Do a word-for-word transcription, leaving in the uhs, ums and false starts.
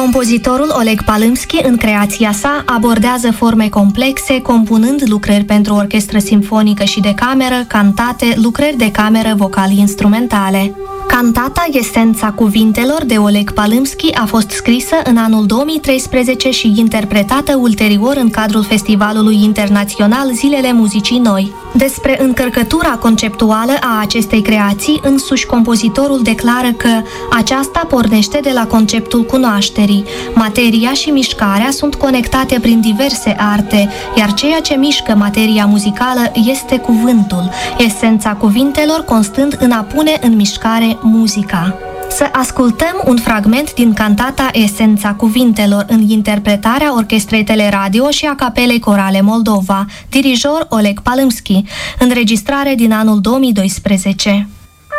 Compozitorul Oleg Palymsky, în creația sa, abordează forme complexe, compunând lucrări pentru orchestră simfonică și de cameră, cantate, lucrări de cameră vocal-instrumentale. Cantata Esența cuvintelor de Oleg Palymsky a fost scrisă în anul două mii treisprezece și interpretată ulterior în cadrul Festivalului Internațional Zilele Muzicii Noi. Despre încărcătura conceptuală a acestei creații, însuși compozitorul declară că aceasta pornește de la conceptul cunoașterii. Materia și mișcarea sunt conectate prin diverse arte, iar ceea ce mișcă materia muzicală este cuvântul, esența cuvintelor constând în a pune în mișcare muzica. Să ascultăm un fragment din cantata Esența cuvintelor în interpretarea Orchestrei Teleradio și a Capelei Corale Moldova, dirijor Oleg Palymsky, înregistrare din anul două mii doisprezece.